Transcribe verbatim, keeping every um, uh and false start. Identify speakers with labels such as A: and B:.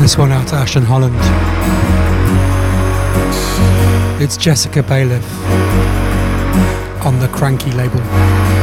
A: This one out to Ash and Holland. It's Jessica Bailiff on the Cranky label.